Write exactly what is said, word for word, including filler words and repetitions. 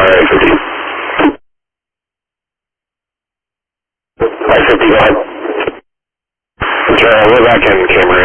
I fifty. I fifty, go ahead. Okay, we're back in camera.